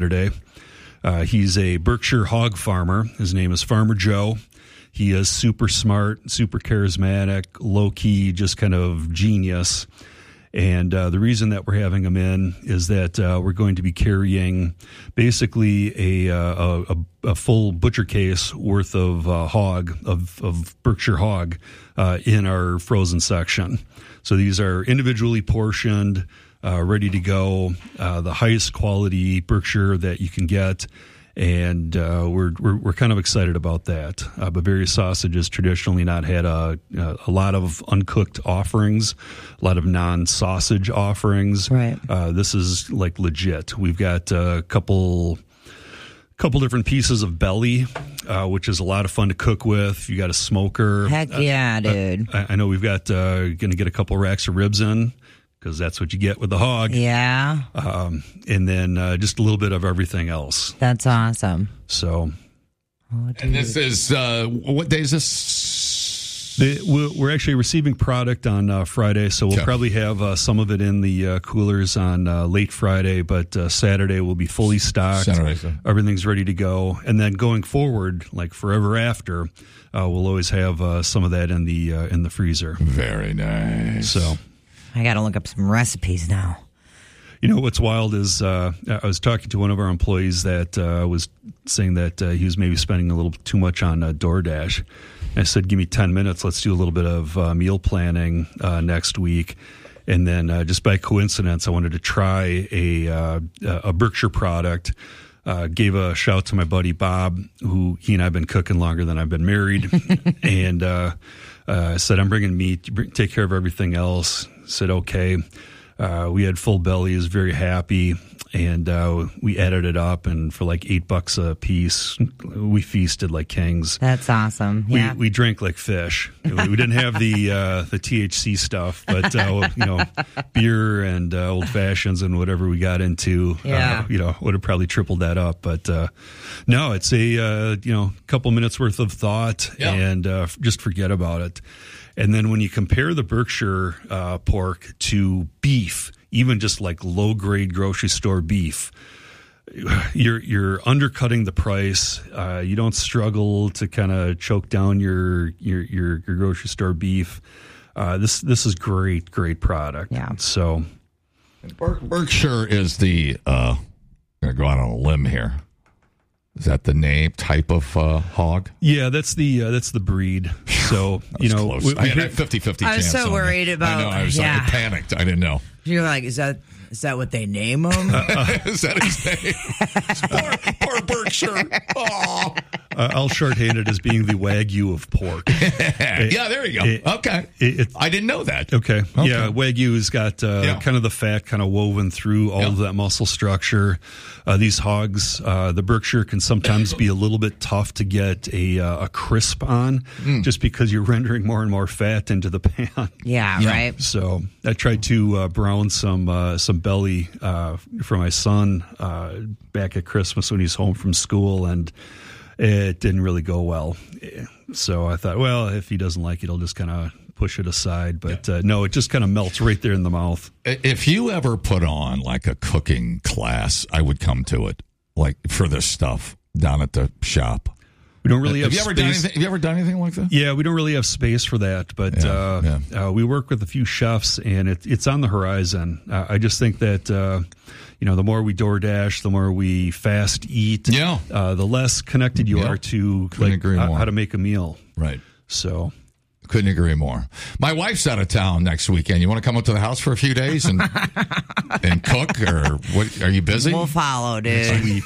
Saturday. He's a Berkshire hog farmer. His name is Farmer Joe. He is super smart, super charismatic, low-key, just kind of genius. And the reason that we're having him in is that we're going to be carrying basically a full butcher case worth of hog, of Berkshire hog, in our frozen section. So these are individually portioned, ready to go, the highest quality Berkshire that you can get. And we're kind of excited about that. Bavaria Sausage has traditionally not had a lot of uncooked offerings, a lot of non-sausage offerings. Right. This is like legit. We've got a couple different pieces of belly, which is a lot of fun to cook with. You got a smoker. Heck yeah, dude. I know we've got going to get a couple racks of ribs in, because that's what you get with the hog. Yeah. And then just a little bit of everything else. That's awesome. So. And this is, what day is this? We're actually receiving product on Friday, so we'll probably have some of it in the coolers on late Friday, but Saturday will be fully stocked. Everything's ready to go. And then going forward, like forever after, we'll always have some of that in the freezer. Very nice. So. I got to look up some recipes now. You know, what's wild is I was talking to one of our employees that was saying that he was maybe spending a little too much on DoorDash. I said, give me 10 minutes. Let's do a little bit of meal planning next week. And then just by coincidence, I wanted to try a Berkshire product. Gave a shout to my buddy Bob, who he and I have been cooking longer than I've been married. And said, I'm bringing meat. Take care of everything else. Said, okay. We had full belly. He was very happy. And we added it up, and for like $8 a piece, we feasted like kings. That's awesome. Yeah. We drank like fish. We didn't have the THC stuff, but beer and old fashions and whatever we got into, would have probably tripled that up. But no, it's a couple minutes worth of thought, and just forget about it. And then when you compare the Berkshire pork to beef, even just like low grade grocery store beef, you're undercutting the price. You don't struggle to kind of choke down your grocery store beef. This is great product. Yeah. So Berkshire is the I'm gonna go out on a limb here. Is that the name type of hog? Yeah, that's the breed. So I had 50-50 chance. I was so worried about. I know. I panicked. I didn't know. You're like, is that what they name them? Is that his name? Poor Berkshire. Oh. I'll shorthand it as being the Wagyu of pork. Yeah, there you go. Okay. I didn't know that. Okay. Yeah, Wagyu's got kind of the fat kind of woven through all of that muscle structure. These hogs, the Berkshire can sometimes be a little bit tough to get a crisp on, just because you're rendering more and more fat into the pan. Yeah, right. So I tried to brown some belly for my son back at Christmas when he's home from school, and it didn't really go well. So I thought, well, if he doesn't like it, I'll just kind of push it aside. But no, it just kind of melts right there in the mouth. If you ever put on like a cooking class, I would come to it, like for this stuff down at the shop. We don't really have space. Have you ever done anything like that? Yeah, we don't really have space for that, but we work with a few chefs, and it's on the horizon. I just think that the more we DoorDash, the more we fast eat, the less connected you are to how to make a meal. Right. So. Couldn't agree more. My wife's out of town next weekend. You want to come up to the house for a few days and cook, or what? Are you busy? We'll follow, dude.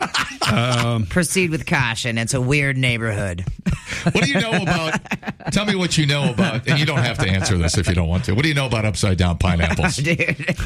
Proceed with caution. It's a weird neighborhood. What do you know about? Tell me what you know about, and you don't have to answer this if you don't want to. What do you know about upside down pineapples? Dude,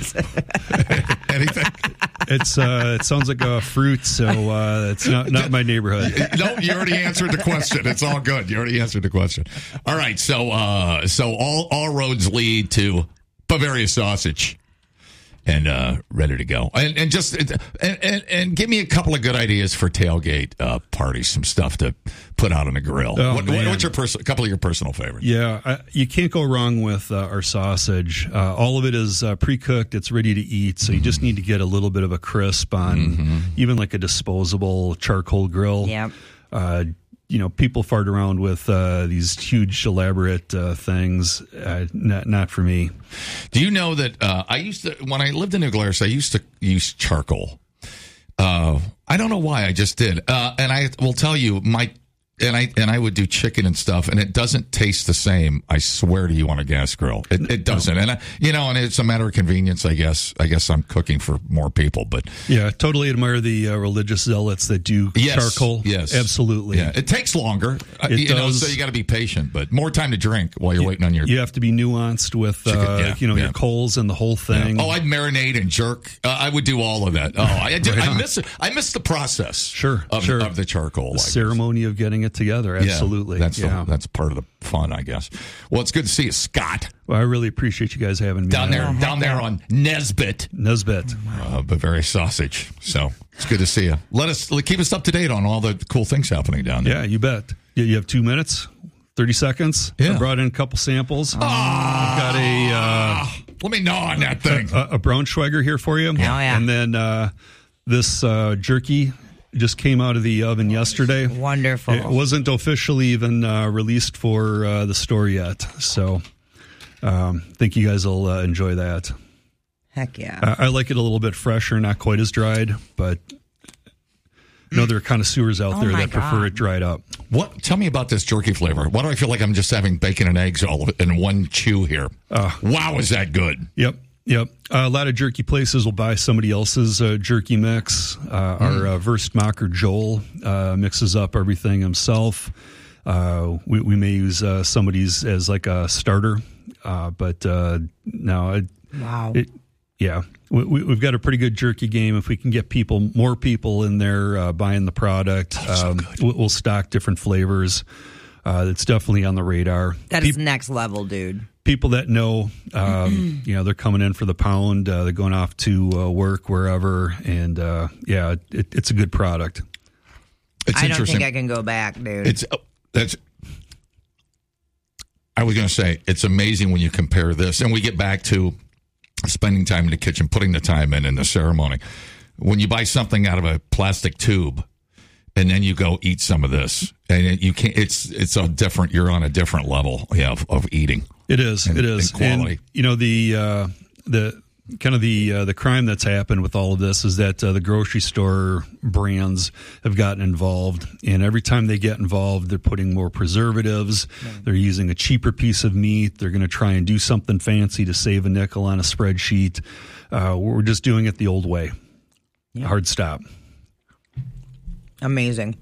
anything? It sounds like a fruit, so it's not my neighborhood. No, you already answered the question. It's all good. You already answered the question. All right, so all roads lead to Bavaria Sausage. and ready to go. And just and give me a couple of good ideas for tailgate parties, some stuff to put out on the grill. What's your a couple of your personal favorites? Yeah, you can't go wrong with our sausage. All of it is pre-cooked. It's ready to eat, so you just need to get a little bit of a crisp on even like a disposable charcoal grill. Yep. People fart around with these huge, elaborate things. Not for me. Do you know that when I lived in New Glarus, I used to use charcoal. I don't know why, I just did. And I will tell you, I would do chicken and stuff, and it doesn't taste the same. I swear to you, on a gas grill, it doesn't. And and it's a matter of convenience, I guess. I guess I'm cooking for more people, but yeah, totally admire the religious zealots that do charcoal. Yes, absolutely. Yeah, it takes longer. It does. So you got to be patient, but more time to drink while you're waiting on your. You have to be nuanced with your coals and the whole thing. Yeah. Oh, I'd marinate and jerk. I would do all of that. Oh, I miss it. I miss the process. Sure, of the charcoal. The ceremony of getting it together. Absolutely. Yeah, that's part of the fun, I guess. Well, it's good to see you, Scott. Well, I really appreciate you guys having me down there on Nesbitt. Bavaria Sausage. So it's good to see you. Keep us up to date on all the cool things happening down there. Yeah, you bet. You have 2 minutes, 30 seconds. Yeah. I brought in a couple samples. I've got let me gnaw on that thing. A Braunschweiger here for you. Oh, yeah. And then this jerky just came out of the oven yesterday. Wonderful. It wasn't officially even released for the store yet. So think you guys will enjoy that. Heck yeah. I like it a little bit fresher, not quite as dried, but there are connoisseurs out there that prefer it dried up. Tell me about this jerky flavor. Why do I feel like I'm just having bacon and eggs all in one chew here? Wow, is that good? Yep. A lot of jerky places will buy somebody else's jerky mix. Our Verstmacher Joel mixes up everything himself. We may use somebody's as like a starter, but no. Wow. We've got a pretty good jerky game. If we can get more people in there buying the product, we'll stock different flavors. It's definitely on the radar. That is next level, dude. People that know, they're coming in for the pound. They're going off to work wherever, and it's a good product. It's I don't think I can go back, dude. I was going to say, it's amazing when you compare this, and we get back to spending time in the kitchen, putting the time in the ceremony. When you buy something out of a plastic tube, and then you go eat some of this, and you can't. It's a different. You're on a different level of eating. It is. And quality. And, the crime that's happened with all of this is that the grocery store brands have gotten involved, and every time they get involved, they're putting more preservatives. Right. They're using a cheaper piece of meat. They're going to try and do something fancy to save a nickel on a spreadsheet. We're just doing it the old way. Yeah. Hard stop. Amazing.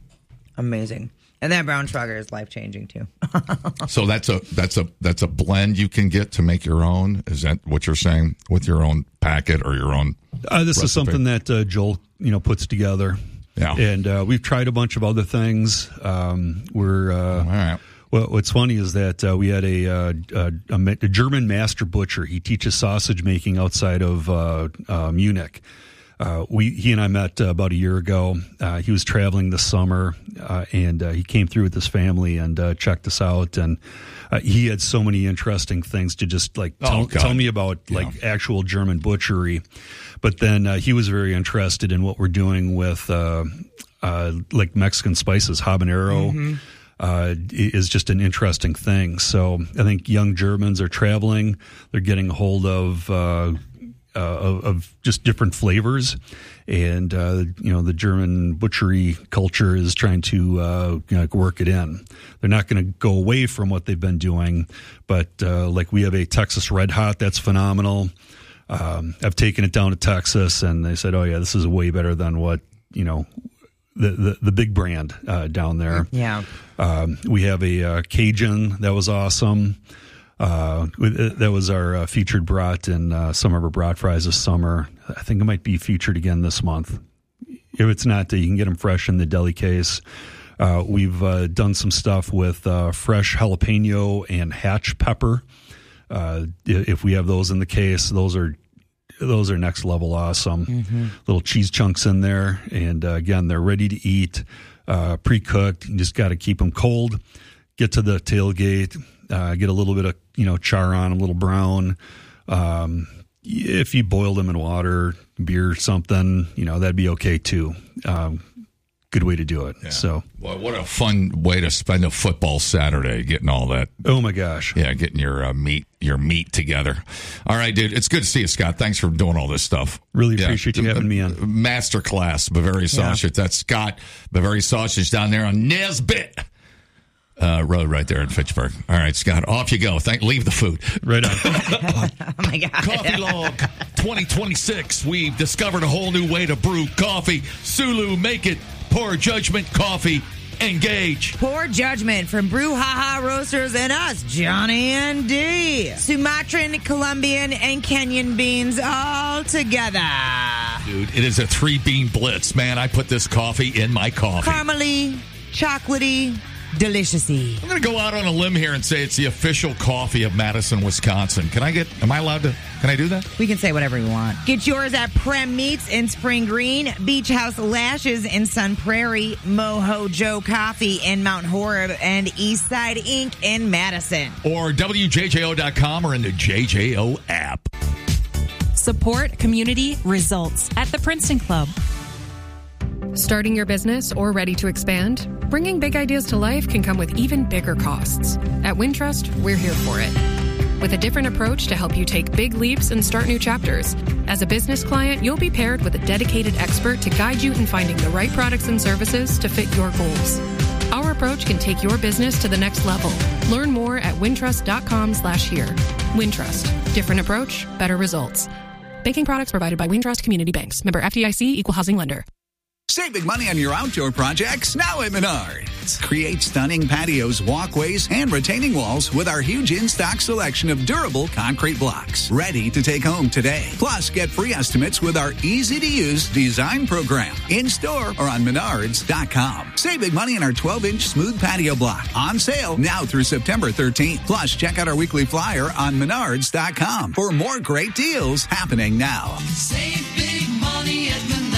And that Braunschweiger is life-changing too. So that's a blend you can get to make your own. Is that what you're saying, with your own packet or your own? This is something that Joel puts together. Yeah, and we've tried a bunch of other things. All right. Well, what's funny is that we had a German master butcher. He teaches sausage making outside of Munich. He and I met about a year ago. He was traveling this summer, and he came through with his family and checked us out. And he had so many interesting things to just tell me about, actual German butchery. But then he was very interested in what we're doing with Mexican spices. Habanero is just an interesting thing. So I think young Germans are traveling. They're getting a hold of just different flavors, and the German butchery culture is trying to work it in. They're not going to go away from what they've been doing, but we have a Texas Red Hot that's phenomenal. I've taken it down to Texas, and they said, "Oh yeah, this is way better than what the big brand down there." Yeah, we have a Cajun that was awesome. That was our featured brat in some of our brat fries this summer. I think it might be featured again this month. If it's not, you can get them fresh in the deli case. We've done some stuff with fresh jalapeno and hatch pepper. If we have those in the case, those are those are next level awesome. Little cheese chunks in there, and again, they're ready to eat, pre-cooked. You just got to keep them cold. Get to the tailgate, get a little bit of char on, a little brown. If you boiled them in water, beer, something, that'd be okay too. Good way to do it. Yeah. So, well, what a fun way to spend a football Saturday, getting all that. Oh my gosh. Yeah, getting your meat together. All right, dude. It's good to see you, Scott. Thanks for doing all this stuff. Really appreciate you having me on. Masterclass, Bavaria Sausage. That's Scott, Bavaria Sausage down there on Nesbitt Road right there in Fitchburg. All right, Scott, off you go. Leave the food. Right on. Oh, my God. Coffee Log 2026. We've discovered a whole new way to brew coffee. Sulu, make it. Poor Judgment Coffee. Engage. Poor Judgment from Brouhaha Roasters and us, Johnny and D. Sumatran, Colombian, and Kenyan beans all together. Dude, it is a 3-bean blitz. Man, I put this coffee in my coffee. Caramely, chocolatey, deliciousy. I'm going to go out on a limb here and say it's the official coffee of Madison, Wisconsin. Can I do that? We can say whatever we want. Get yours at Prem Meats in Spring Green, Beach House Lashes in Sun Prairie, Moho Joe Coffee in Mount Horeb, and Eastside Inc. in Madison. Or WJJO.com or in the JJO app. Support community results at the Princeton Club. Starting your business or ready to expand? Bringing big ideas to life can come with even bigger costs. At Wintrust, we're here for it. With a different approach to help you take big leaps and start new chapters. As a business client, you'll be paired with a dedicated expert to guide you in finding the right products and services to fit your goals. Our approach can take your business to the next level. Learn more at wintrust.com/here. Wintrust. Different approach, better results. Banking products provided by Wintrust Community Banks. Member FDIC, Equal Housing Lender. Save big money on your outdoor projects now at Menards. Create stunning patios, walkways, and retaining walls with our huge in-stock selection of durable concrete blocks. Ready to take home today. Plus, get free estimates with our easy-to-use design program. In-store or on Menards.com. Save big money on our 12-inch smooth patio block. On sale now through September 13th. Plus, check out our weekly flyer on Menards.com for more great deals happening now. Save big money at Menards.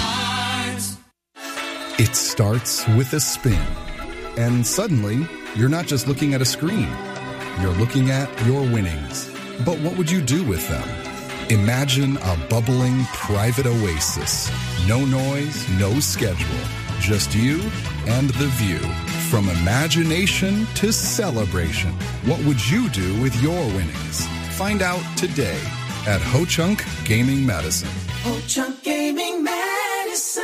It starts with a spin. And suddenly, you're not just looking at a screen. You're looking at your winnings. But what would you do with them? Imagine a bubbling private oasis. No noise, no schedule. Just you and the view. From imagination to celebration. What would you do with your winnings? Find out today at Ho-Chunk Gaming Madison. Ho-Chunk Gaming Madison.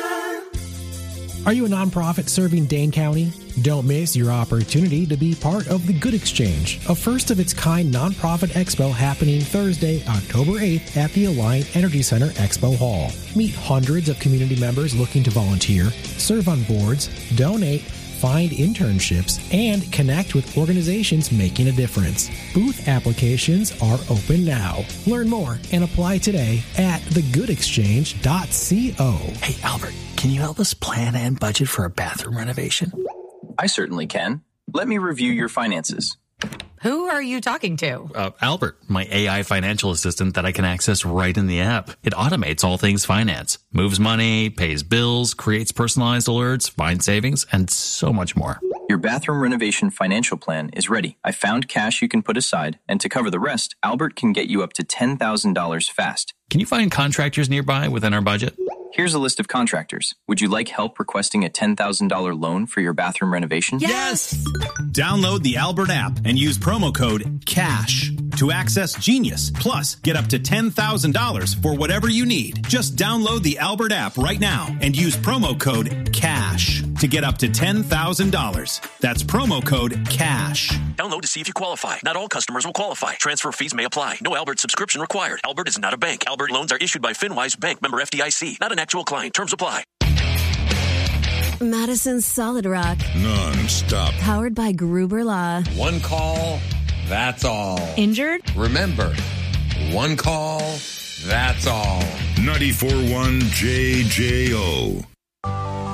Are you a nonprofit serving Dane County? Don't miss your opportunity to be part of the Good Exchange, a first-of-its-kind nonprofit expo happening Thursday, October 8th at the Alliant Energy Center Expo Hall. Meet hundreds of community members looking to volunteer, serve on boards, donate, find internships, and connect with organizations making a difference. Booth applications are open now. Learn more and apply today at thegoodexchange.co. Hey, Albert, can you help us plan and budget for a bathroom renovation? I certainly can. Let me review your finances. Who are you talking to? Albert, my AI financial assistant that I can access right in the app. It automates all things finance, moves money, pays bills, creates personalized alerts, finds savings, and so much more. Your bathroom renovation financial plan is ready. I found cash you can put aside, and to cover the rest, Albert can get you up to $10,000 fast. Can you find contractors nearby within our budget? Here's a list of contractors. Would you like help requesting a $10,000 loan for your bathroom renovation? Yes! Download the Albert app and use promo code CASH to access Genius. Plus, get up to $10,000 for whatever you need. Just download the Albert app right now and use promo code CASH to get up to $10,000. That's promo code CASH. Download to see if you qualify. Not all customers will qualify. Transfer fees may apply. No Albert subscription required. Albert is not a bank. Albert loans are issued by FinWise Bank, member FDIC. Not an actual client. Terms apply. Madison's Solid Rock. Non-stop. Powered by Gruber Law. One call, that's all. Injured? Remember, one call, that's all. 94.1 JJO.